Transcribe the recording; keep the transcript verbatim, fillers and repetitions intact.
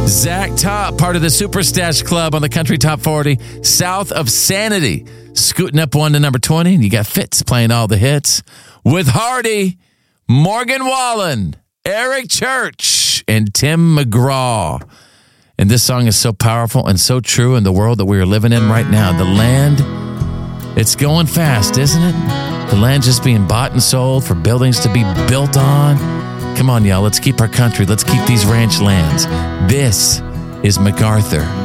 Zach Top, part of the Super Stash Club on the Country Top forty, South of Sanity. Scooting up one to number twenty, and you got Fitz playing all the hits. With Hardy, Morgan Wallen, Eric Church, and Tim McGraw. And this song is so powerful and so true in the world that we are living in right now. The land, it's going fast, isn't it? The land just being bought and sold for buildings to be built on. Come on, y'all, let's keep our country. Let's keep these ranch lands. This is MacArthur.